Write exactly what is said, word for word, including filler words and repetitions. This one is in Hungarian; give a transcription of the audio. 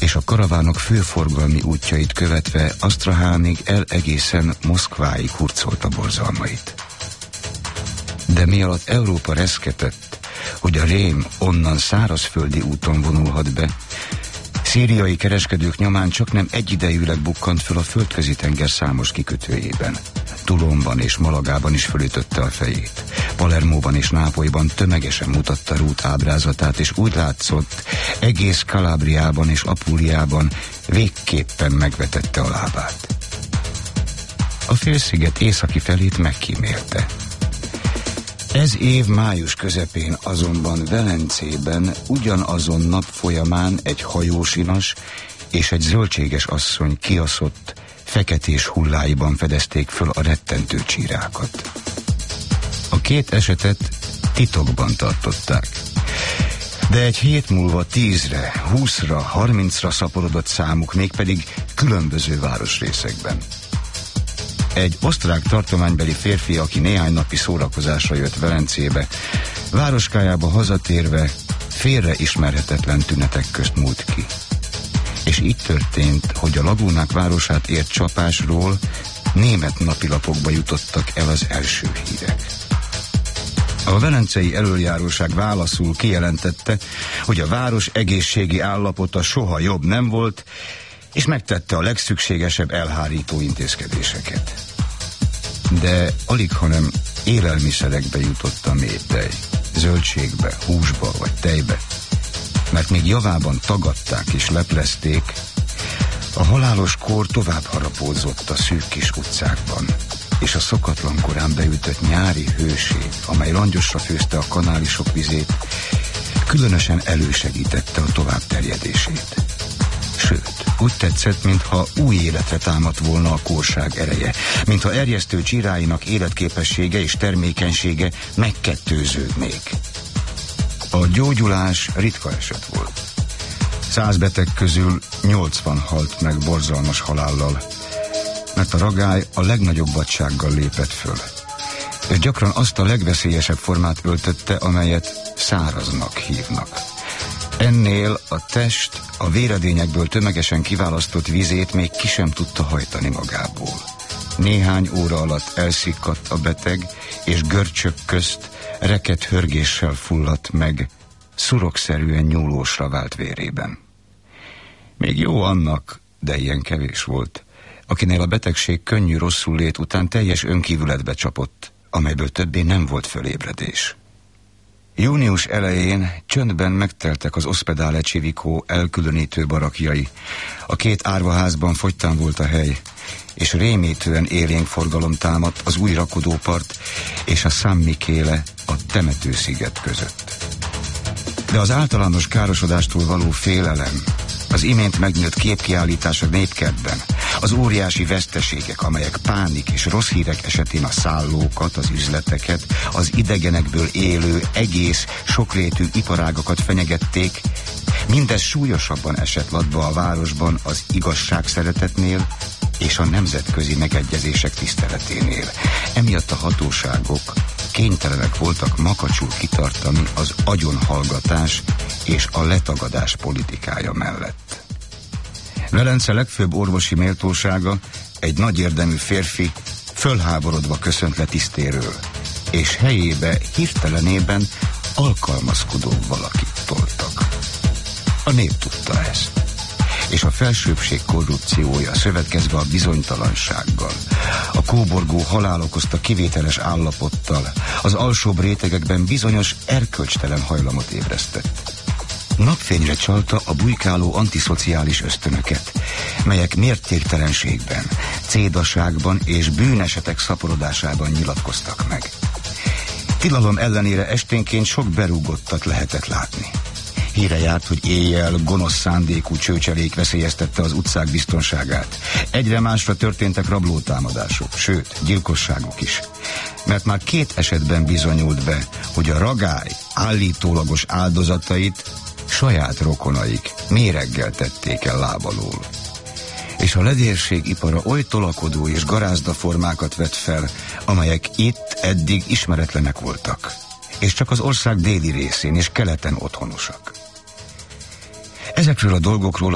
és a karavánok főforgalmi útjait követve Asztrahánig el egészen Moszkváig hurcolta borzalmait. De mi alatt Európa reszketett, hogy a rém onnan szárazföldi úton vonulhat be, szíriai kereskedők nyomán csak nem egyidejűleg bukkant föl a földközi tenger számos kikötőjében. Toulonban és Malagában is fölütötte a fejét. Palermóban és Nápolyban tömegesen mutatta rút ábrázatát, és úgy látszott, egész Kalábriában és Apuliában végképpen megvetette a lábát. A félsziget északi felét megkímélte. Ez év május közepén azonban Velencében ugyanazon nap folyamán egy hajósinas és egy zöldséges asszony kiaszott, feketés hulláiban fedezték föl a rettentő csírákat. A két esetet titokban tartották, de egy hét múlva tízre, húszra, harmincra szaporodott számuk, mégpedig különböző városrészekben. Egy osztrák tartománybeli férfi, aki néhány napi szórakozásra jött Velencébe, városkájába hazatérve félreismerhetetlen tünetek közt múlt ki. És így történt, hogy a lagúnák városát ért csapásról német napilapokba jutottak el az első hírek. A velencei elöljáróság válaszul kijelentette, hogy a város egészségi állapota soha jobb nem volt, és megtette a legszükségesebb elhárító intézkedéseket. De alig, hanem élelmiszerekbe jutott a méhtej, zöldségbe, húsba vagy tejbe, mert még javában tagadták és leplezték, a halálos kór tovább harapódzott a szűk kis utcákban, és a szokatlan korán beütött nyári hőség, amely langyosra főzte a kanálisok vizét, különösen elősegítette a továbbterjedését. Sőt, úgy tetszett, mintha új életre támadt volna a kórság ereje, mintha erjesztő csiráinak életképessége és termékenysége megkettőződnék. A gyógyulás ritka eset volt. Száz beteg közül nyolcvan halt meg borzalmas halállal, mert a ragály a legnagyobb vadsággal lépett föl, és gyakran azt a legveszélyesebb formát öltötte, amelyet száraznak hívnak. Ennél a test a véredényekből tömegesen kiválasztott vizét még ki sem tudta hajtani magából. Néhány óra alatt elszikkadt a beteg, és görcsök közt reket hörgéssel fulladt meg, szurokszerűen nyúlósra vált vérében. Még jó annak, de ilyen kevés volt, akinél a betegség könnyű rosszullét után teljes önkívületbe csapott, amelyből többé nem volt fölébredés. Június elején csöndben megteltek az Ospedale Civico elkülönítő barakjai. A két árvaházban fogytán volt a hely, és rémítően élénk forgalom támadt az új rakodópart és a San Michele, a temetősziget között. De az általános károsodástól való félelem, az imént megnőtt képkiállítás a népkertben, az óriási veszteségek, amelyek pánik és rossz hírek esetén a szállókat, az üzleteket, az idegenekből élő, egész, sokrétű iparágakat fenyegették, mindez súlyosabban esett latba a városban az igazságszeretetnél és a nemzetközi megegyezések tiszteleténél. Emiatt a hatóságok kénytelenek voltak makacsul kitartani az agyonhallgatás és a letagadás politikája mellett. Velence legfőbb orvosi méltósága, egy nagy érdemű férfi, fölháborodva köszönt le tisztéről, és helyébe hirtelenében alkalmazkodó valakit toltak. A nép tudta ezt, és a felsőbbség korrupciója szövetkezve a bizonytalansággal, a kóborgó halál okozta kivételes állapottal, az alsóbb rétegekben bizonyos erkölcstelen hajlamot ébresztett. Napfényre csalta a bujkáló antiszociális ösztönöket, melyek mértéktelenségben, cédaságban és bűnesetek szaporodásában nyilatkoztak meg. Tilalom ellenére esténként sok berúgottat lehetett látni. Híre járt, hogy éjjel gonosz szándékú csőcselék veszélyeztette az utcák biztonságát. Egyre másra történtek rablótámadások, sőt, gyilkosságok is. Mert már két esetben bizonyult be, hogy a ragály állítólagos áldozatait saját rokonaik méreggel tették el láb alól. És a ledérség ipara oly tolakodó és garázda formákat vett fel, amelyek itt eddig ismeretlenek voltak, és csak az ország déli részén és keleten otthonosak. Ezekről a dolgokról